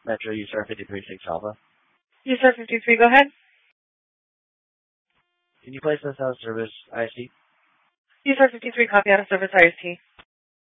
Metro user 536 Alpha. User 53, go ahead. Can you place this out of service IST? User 53, copy out of service IST.